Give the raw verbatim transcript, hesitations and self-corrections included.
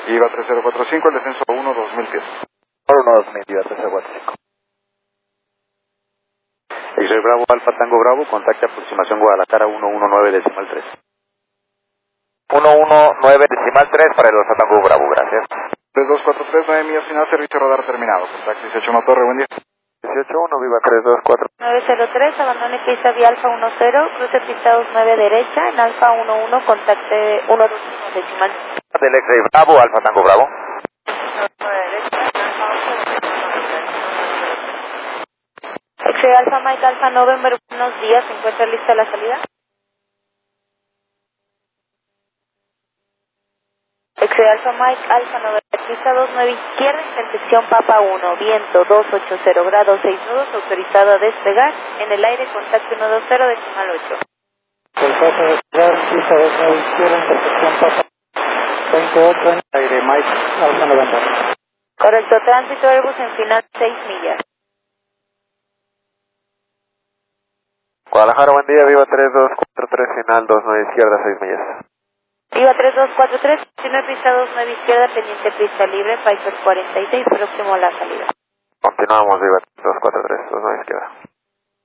Viva tres cero cuatro cinco, el descenso uno dos mil pies. uno dos mil, Viva tres cero cuatro cinco. X-Ray Bravo, Alfa Tango Bravo, contacte aproximación Guadalajara uno uno nueve decimal tres. uno uno nueve decimal tres para el Alfa Tango Bravo, gracias. tres dos cuatro tres, nueve millas final, servicio radar terminado. Contacto dieciocho uno Torre, buen día. dieciocho uno, Viva tres dos cuatro. nueve cero tres, abandone pista vía Alfa uno cero, cruce pista dos nueve derecha, en Alfa uno uno, contacte uno dos uno decimal. Del X-Ray Bravo, Alfa Tango Bravo. X-Ray Alfa Mike Alfa November, buenos días, ¿se encuentra lista la salida? X-Ray Alfa Mike Alfa November, pista dos nueve izquierda, intersección Papa uno, viento doscientos ochenta grados seis nudos, autorizado a despegar, en el aire contacto ciento veinte decimal ocho. El Papa despegar, pista dos nueve izquierda, intersección Papa veintiocho, aire Mike Alfa November. Correcto, tránsito Airbus en final seis millas. Guadalajara, buen día, Viva tres dos cuatro tres, final dos nueve izquierda, seis millas. Viva tres dos cuatro tres, continúe pista dos nueve izquierda, pendiente pista libre, Piper cuarenta y seis, próximo a la salida. Continuamos, Viva tres dos cuatro tres, dos nueve izquierda.